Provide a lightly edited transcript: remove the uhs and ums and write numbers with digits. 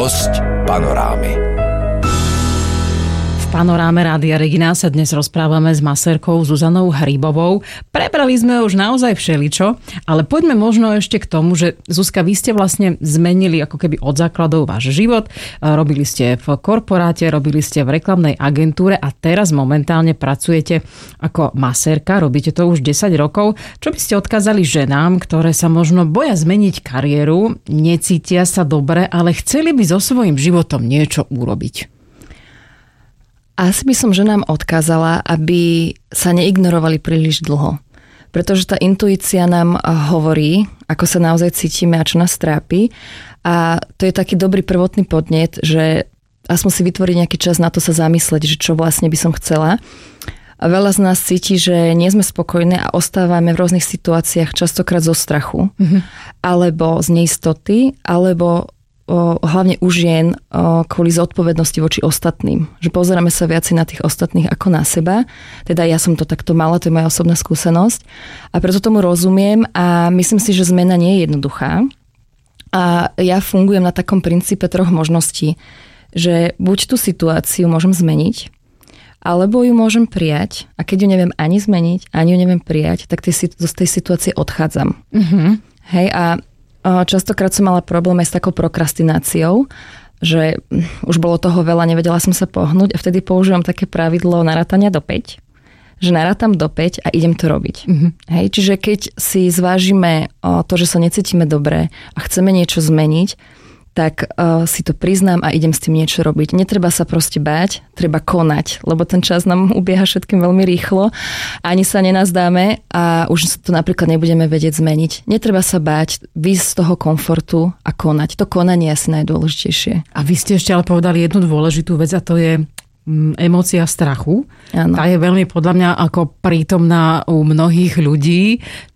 Hosť Panorámy. V Panoráme Rádia Regina sa dnes rozprávame s masérkou Zuzanou Hrybovou. Prebrali sme už naozaj všeličo, ale poďme možno ešte k tomu, že Zuzka, vy ste vlastne zmenili ako keby od základov váš život. Robili ste v korporáte, robili ste v reklamnej agentúre a teraz momentálne pracujete ako masérka, robíte to už 10 rokov. Čo by ste odkázali ženám, ktoré sa možno boja zmeniť kariéru, necítia sa dobre, ale chceli by so svojím životom niečo urobiť? Asi by som ženám odkázala, aby sa neignorovali príliš dlho. Pretože tá intuícia nám hovorí, ako sa naozaj cítime a čo nás trápi. A to je taký dobrý prvotný podnet, že aspoň si vytvoriť nejaký čas na to sa zamysleť, že čo vlastne by som chcela. A veľa z nás cíti, že nie sme spokojné a ostávame v rôznych situáciách častokrát zo strachu. Alebo z neistoty, alebo hlavne u žien kvôli zodpovednosti voči ostatným. Že pozeráme sa viac na tých ostatných ako na seba. Teda ja som to takto mala, to je moja osobná skúsenosť. A preto tomu rozumiem a myslím si, že zmena nie je jednoduchá. A ja fungujem na takom princípe 3 možností. Že buď tú situáciu môžem zmeniť, alebo ju môžem prijať. A keď ju neviem ani zmeniť, ani ju neviem prijať, tak z tej situácie odchádzam. Hej, a častokrát som mala problém aj s takou prokrastináciou, že už bolo toho veľa, nevedela som sa pohnúť a vtedy používam také pravidlo narátania do 5. Že narátam do 5 a idem to robiť. Hej, čiže keď si zvážime to, že sa necítime dobre a chceme niečo zmeniť, tak si to priznám a idem s tým niečo robiť. Netreba sa proste báť, treba konať, lebo ten čas nám ubieha všetkým veľmi rýchlo. Ani sa nenazdáme a už to napríklad nebudeme vedieť zmeniť. Netreba sa báť, výjsť z toho komfortu a konať. To konanie je asi najdôležitejšie. A vy ste ešte ale povedali jednu dôležitú vec a to je emócia strachu. Áno. Tá je veľmi podľa mňa ako prítomná u mnohých ľudí.